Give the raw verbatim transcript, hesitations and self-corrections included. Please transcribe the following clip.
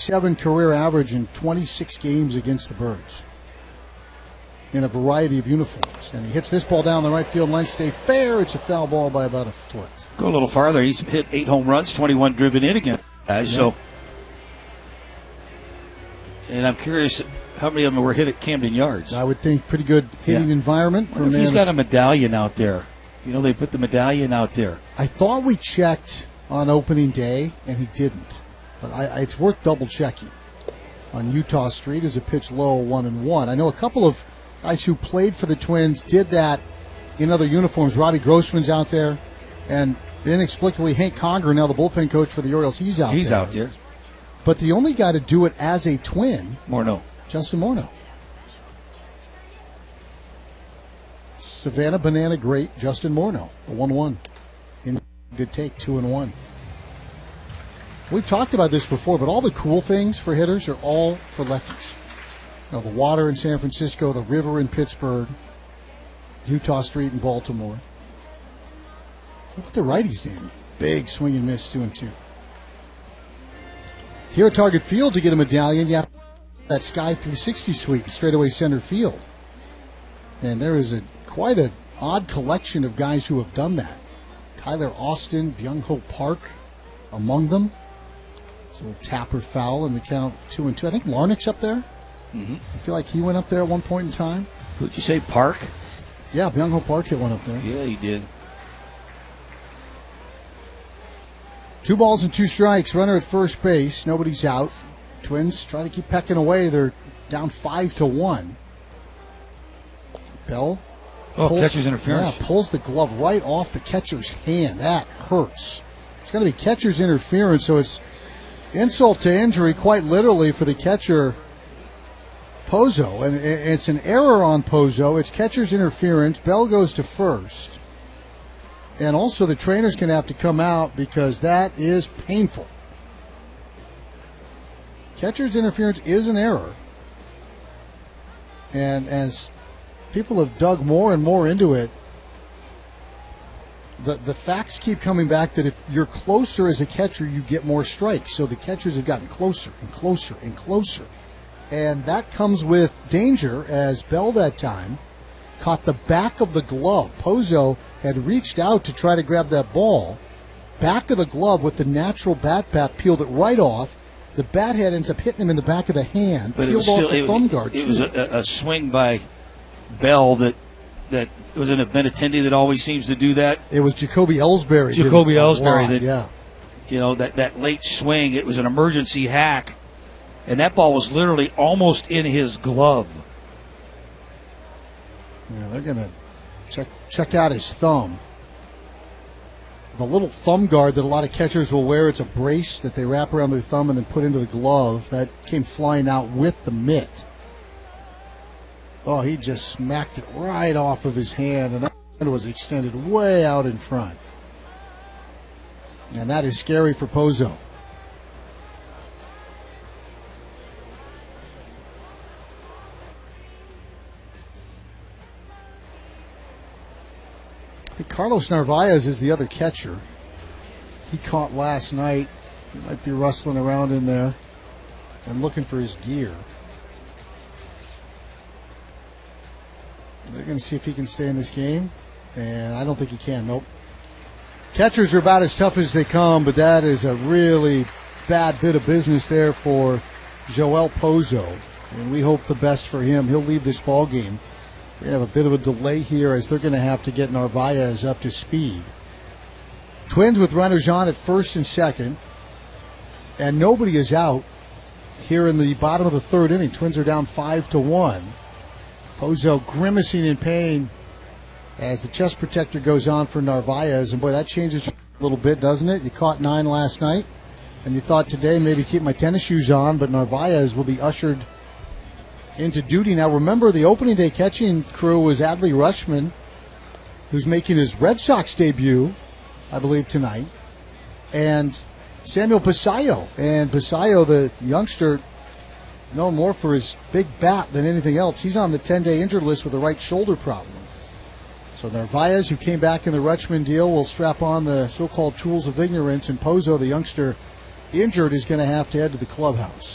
seven career average in twenty-six games against the Birds in a variety of uniforms. And he hits this ball down the right field line. Stay fair. It's a foul ball by about a foot. Go a little farther. He's hit eight home runs, twenty-one driven in again. Guys, yeah. So, and I'm curious how many of them were hit at Camden Yards. I would think pretty good hitting yeah. environment. For if he's got a medallion out there. You know, they put the medallion out there. I thought we checked on opening day, and he didn't. But I, I, it's worth double checking. On Utah Street is a pitch low, one and one. I know a couple of guys who played for the Twins did that in other uniforms. Robbie Grossman's out there, and inexplicably Hank Conger, now the bullpen coach for the Orioles, he's out he's there. He's out there. But the only guy to do it as a Twin, Morneau. Justin Morneau. Savannah Banana great Justin Morneau, the one one. In good take, two and one. We've talked about this before, but all the cool things for hitters are all for lefties. You know, the water in San Francisco, the river in Pittsburgh, Utah Street in Baltimore. Look at the righties, Danny. Big swing and miss, two and two. Here at Target Field to get a medallion, you have that Sky three sixty suite, straightaway center field. And there is a quite an odd collection of guys who have done that. Tyler Austin, Byung-Ho Park among them. So a tapper foul in the count, two and two. I think Larnach's up there. Mm-hmm. I feel like he went up there at one point in time. Who'd you say, Park? Yeah, Byung-Ho Park hit one up there. Yeah, he did. Two balls and two strikes. Runner at first base. Nobody's out. Twins trying to keep pecking away. They're down five to one. Bell. Oh, pulls, catcher's interference. Yeah, pulls the glove right off the catcher's hand. That hurts. It's going to be catcher's interference, so it's insult to injury, quite literally, for the catcher, Pozo. And it's an error on Pozo. It's catcher's interference. Bell goes to first. And also the trainers can have to come out because that is painful. Catcher's interference is an error. And as people have dug more and more into it, the, the facts keep coming back that if you're closer as a catcher, you get more strikes. So the catchers have gotten closer and closer and closer. And that comes with danger, as Bell that time caught the back of the glove. Pozo had reached out to try to grab that ball. Back of the glove with the natural bat bat, peeled it right off. The bat head ends up hitting him in the back of the hand, but peeled it was off still, the it, thumb guard. It, it was a, a swing by Bell that that was in a Benintendi that always seems to do that. It was Jacoby Ellsbury. Jacoby Ellsbury that, yeah. you know, that, that late swing. It was an emergency hack, and that ball was literally almost in his glove. Yeah, they're going to check check out his thumb. The little thumb guard that a lot of catchers will wear, it's a brace that they wrap around their thumb and then put into the glove. That came flying out with the mitt. Oh, he just smacked it right off of his hand, and that hand was extended way out in front. And that is scary for Pozo. I think Carlos Narvaez is the other catcher. He caught last night. He might be rustling around in there and looking for his gear. They're going to see if he can stay in this game, and I don't think he can. Nope. Catchers are about as tough as they come, but that is a really bad bit of business there for Joel Pozo, and we hope the best for him. He'll leave this ball game. We have a bit of a delay here as they're going to have to get Narvaez up to speed. Twins with runners on at first and second, and nobody is out here in the bottom of the third inning. Twins are down five to one. Pozo grimacing in pain as the chest protector goes on for Narvaez. And boy, that changes a little bit, doesn't it? You caught nine last night, and you thought today maybe keep my tennis shoes on, but Narvaez will be ushered into duty. Now remember, the opening day catching crew was Adley Rutschman, who's making his Red Sox debut, I believe, tonight, and Samuel Basayo. And Basayo, the youngster, known more for his big bat than anything else. He's on the ten-day injured list with a right shoulder problem. So Narvaez, who came back in the Rutschman deal, will strap on the so-called tools of ignorance, and Pozo, the youngster injured, is going to have to head to the clubhouse.